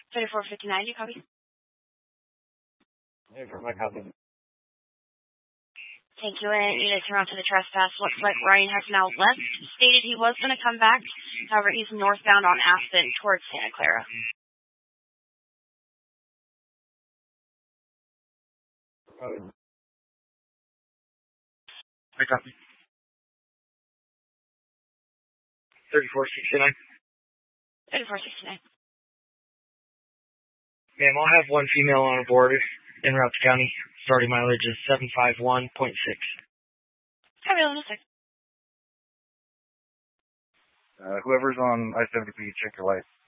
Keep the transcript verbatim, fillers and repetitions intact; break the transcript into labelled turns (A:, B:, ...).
A: thirty-four fifty-nine, do you copy?
B: Yeah, for my copy.
A: Thank you, and you guys around to the trespass. Looks like Ryan has now left. Stated he was going to come back. However, he's northbound on Aspen towards Santa Clara.
B: Uh, I copy. thirty-four sixty-nine.
A: thirty-four sixty-nine.
B: Ma'am, I'll have one female on board in Routes County. Starting mileage is seven five one point six.
A: Copy, one sec.
B: Uh, whoever's on I seventy P, check your lights.